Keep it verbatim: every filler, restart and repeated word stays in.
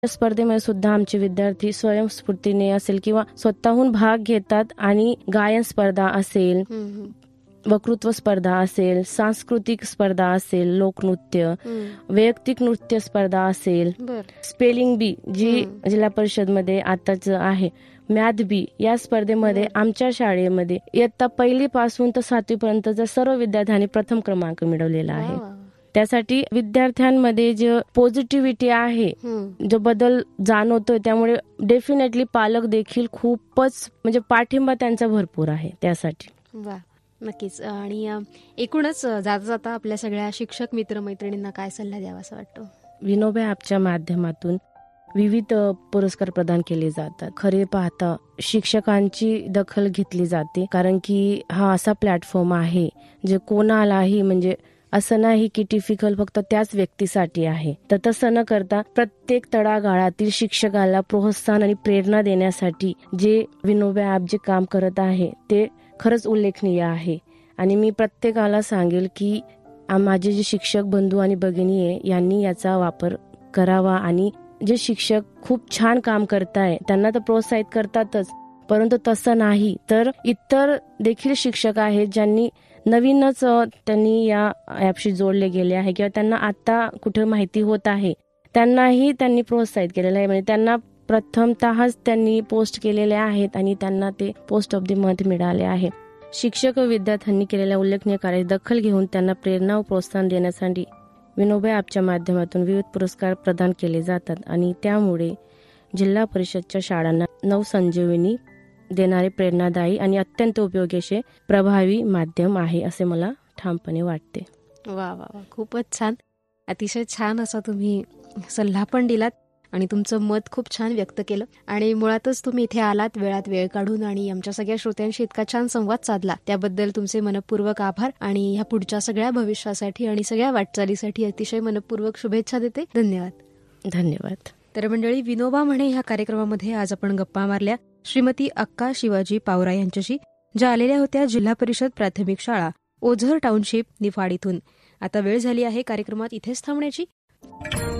स्पर्धेमध्ये सुद्धा आमचे विद्यार्थी स्वयंस्फूर्तीने असेल किंवा स्वतःहून भाग घेतात आणि गायन स्पर्धा असेल, वक्तृत्व स्पर्धा असेल, सांस्कृतिक स्पर्धा असेल, लोकनृत्य, वैयक्तिक नृत्य स्पर्धा असेल, स्पेलिंग बी जी जिल्हा परिषद मध्ये आताच आहे, मॅथ बी या स्पर्धेमध्ये आमच्या शाळेमध्ये इयत्ता पहिली पासून तर सातवी पर्यंतच्या सर्व विद्यार्थ्यांनी प्रथम क्रमांक मिळवलेला आहे. त्यासाठी विद्यार्थ्यांमध्ये जे पॉझिटिव्हिटी आहे, जो बदल जाणवतोय, त्यामुळे डेफिनेटली पालक देखील खूपच म्हणजे पाठिंबा त्यांचा भरपूर आहे त्यासाठी. वा, नक्कीच. आणि एकूणच जाता जाता आपल्या सगळ्या शिक्षक मित्रमैत्रिणींना काय सल्ला द्यावा असं वाटतं? विनोबा ॲपच्या माध्यमातून विविध पुरस्कार प्रदान केले जातात. खरे पाहता शिक्षकांची दखल घेतली जाते, कारण की हा असा प्लॅटफॉर्म आहे जे कोणालाही म्हणजे असं नाही की टिपिकल फक्त त्याच व्यक्तीसाठी आहे. तर तसं न करता प्रत्येक तळागाळातील शिक्षकाला प्रोत्साहन आणि प्रेरणा देण्यासाठी जे विनोबा ॲप जे काम करत आहे ते खरंच उल्लेखनीय आहे. आणि मी प्रत्येकाला सांगेल की माझे जे शिक्षक बंधू आणि भगिनी आहे यांनी याचा वापर करावा. आणि जे शिक्षक खूप छान काम करताय त्यांना तर प्रोत्साहित करतातच, परंतु तसं नाही तर इतर देखील शिक्षक आहेत ज्यांनी नवीनच त्यांनी या ॲपशी जोडले गेले आहे किंवा त्यांना आता कुठे माहिती होत आहे, त्यांनाही त्यांनी प्रोत्साहित केलेलं आहे. म्हणजे त्यांना प्रथमतःच त्यांनी पोस्ट केलेले आहेत आणि त्यांना ते पोस्ट ऑफ द मंथ मिळाले आहे. शिक्षक व विद्यार्थ्यांनी केलेल्या उल्लेखनीय कार्याची दखल घेऊन त्यांना प्रेरणा व प्रोत्साहन देण्यासाठी विनोबा ॲपच्या माध्यमातून विविध पुरस्कार प्रदान केले जातात. आणि त्यामुळे जिल्हा परिषदच्या शाळांना नवसंजीवनी देणारे प्रेरणादायी आणि अत्यंत उपयोगी असे प्रभावी माध्यम आहे असे मला ठामपणे वाटते. वा वा वा, खूपच छान. अतिशय छान असा तुम्ही सल्ला पण दिलात आणि तुमचं मत खूप छान व्यक्त केलं. आणि मुळातच तुम्ही इथे आलात वेळात वेळ काढून आणि आमच्या सगळ्या श्रोत्यांशी इतका छान संवाद साधला, त्याबद्दल तुमचे मनपूर्वक आभार. आणि ह्या पुढच्या सगळ्या भविष्यासाठी आणि सगळ्या वाटचालीसाठी अतिशय मनपूर्वक शुभेच्छा देते. धन्यवाद. धन्यवाद. तर मंडळी, विनोबा म्हणे ह्या कार्यक्रमामध्ये आज आपण गप्पा मारल्या श्रीमती अक्का शिवाजी पावरा यांच्याशी, ज्या आलेल्या होत्या जिल्हा परिषद प्राथमिक शाळा ओझर टाउनशिप निफाड इथून. आता वेळ झाली आहे कार्यक्रमात इथेच थांबण्याची.